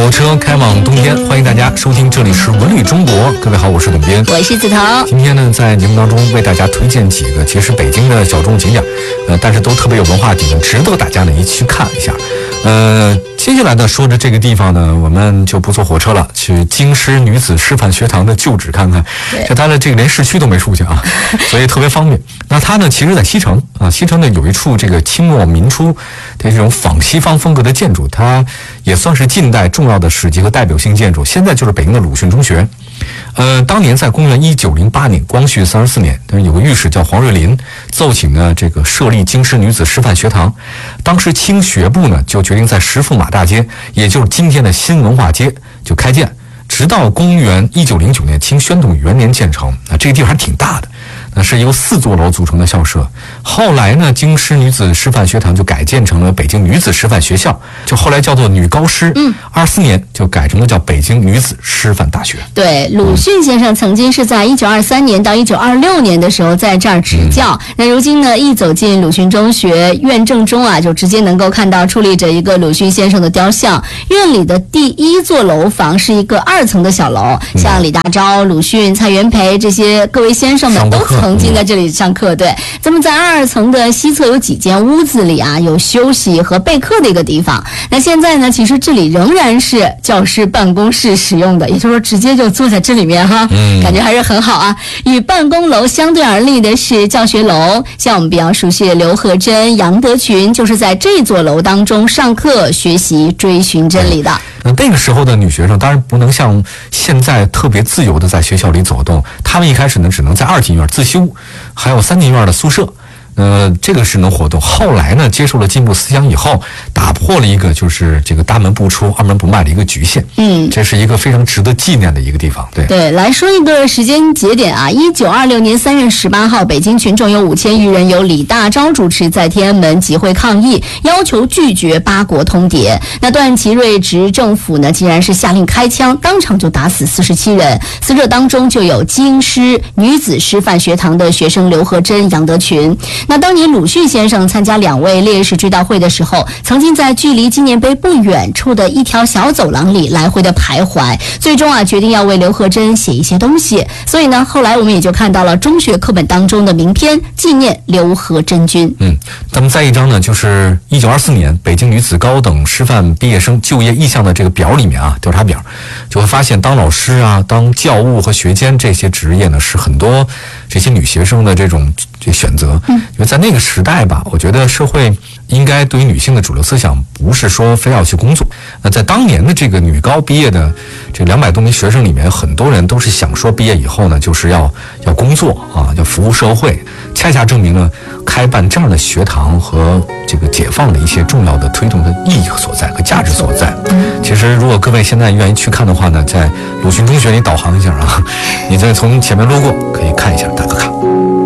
火车开往冬天，欢迎大家收听，这里是文旅中国。各位好，我是董斌， 我是子腾。 今天呢，在节目当中为大家推荐几个其实北京的小众景点，但是都特别有文化底蕴，值得大家呢一起去看一下。接下来呢，说着这个地方呢，我们就不坐火车了，去京师女子师范学堂的旧址看看。就它的这个连市区都没出去啊，所以特别方便。那它呢，其实在西城啊，西城呢有一处这个清末民初的这种仿西方风格的建筑，它也算是近代重要的史籍和代表性建筑。现在就是北京的鲁迅中学。当年在公元1908年，光绪34年，有个御史叫黄瑞林，奏请呢这个设立京师女子师范学堂。当时清学部呢就决定在石驸马大街，也就是今天的新文化街就开建，直到公元1909年清宣统元年建成。这个地方还挺大的。那是由4座楼组成的校舍，后来呢，京师女子师范学堂就改建成了北京女子师范学校，就后来叫做女高师。24年就改成了叫北京女子师范大学。 对，鲁迅先生曾经是在1923年到1926年的时候在这儿执教。那如今呢，一走进鲁迅中学院正中啊，就直接能够看到矗立着一个鲁迅先生的雕像。院里的第1座楼房是一个2层的小楼，像李大钊、鲁迅、蔡元培这些各位先生们都曾经在这里上课。对，咱们在2层的西侧有几间屋子里啊，有休息和备课的一个地方。那现在呢，其实这里仍然是教师办公室使用的，也就是说直接就坐在这里面哈，感觉还是很好啊。与办公楼相对而立的是教学楼，像我们比较熟悉的刘和珍、杨德群，就是在这座楼当中上课学习追寻真理的。 那个时候的女学生当然不能像现在特别自由的在学校里走动，她们一开始呢只能在2进院自修，还有3进院的宿舍。这个是能活动。后来呢，接受了进步思想以后，打破了一个就是这个大门不出、二门不迈的一个局限。这是一个非常值得纪念的一个地方。 对，来说一个时间节点啊，1926年3月18号，北京群众有5000余人，由李大钊主持在天安门集会抗议，要求拒绝8国通牒。那段祺瑞执政府呢，竟然是下令开枪，当场就打死47人，死者当中就有京师女子师范学堂的学生刘和珍、杨德群。那当年鲁迅先生参加2位烈士追悼会的时候，曾经在距离纪念碑不远处的一条小走廊里来回的徘徊，最终啊决定要为刘和珍写一些东西。所以呢，后来我们也就看到了中学课本当中的名篇纪念刘和珍君。 咱们再一张呢，就是1924年北京女子高等师范毕业生就业意向的这个表里面啊，调查表就会发现，当老师啊、当教务和学监这些职业呢，是很多这些女学生的这种选择。因为在那个时代吧，我觉得社会应该对于女性的主流思想不是说非要去工作。那在当年的这个女高毕业的这200多名学生里面，很多人都是想说毕业以后呢，就是要工作啊，要服务社会。恰恰证明了开办这样的学堂和这个解放的一些重要的推动的意义所在和价值所在。其实如果各位现在愿意去看的话呢，在鲁迅中学里导航一下啊，你再从前面路过可以看一下，打个卡。